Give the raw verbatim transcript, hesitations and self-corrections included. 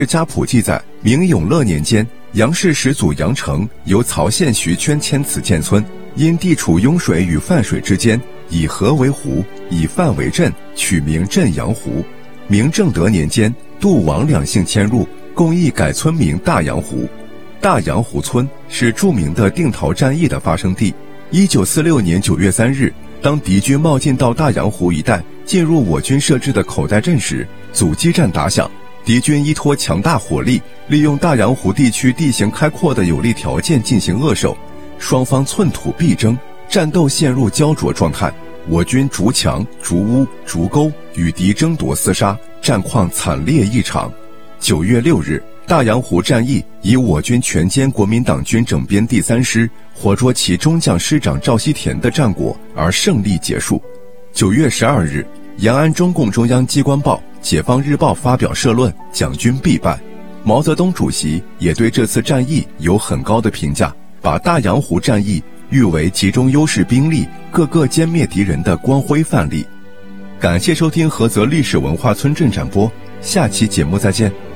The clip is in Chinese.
家谱记载，明永乐年间，杨氏始祖杨成由曹县徐圈迁此建村，因地处雍水与泛水之间，以河为湖，以泛为镇，取名镇阳湖。明正德年间，杜王两姓迁入，共议改村名大阳湖。大阳湖村是著名的定陶战役的发生地。一九四六年九月三日，当敌军冒进到大阳湖一带，进入我军设置的口袋镇时，阻击战打响。敌军依托强大火力，利用大阳湖地区地形开阔的有利条件进行扼守，双方寸土必争，战斗陷入焦灼状态。我军逐墙、逐屋、逐沟，与敌争夺厮杀，战况惨烈异常。九月六日，大阳湖战役以我军全歼国民党军整编第三师，活捉其中将师长赵锡田的战果而胜利结束。九月十二日，延安中共中央机关报《解放日报》发表社论，蒋军必败。毛泽东主席也对这次战役有很高的评价，把大阳湖战役誉为集中优势兵力，各个歼灭敌人的光辉范例。感谢收听菏泽历史文化村镇展播，下期节目再见。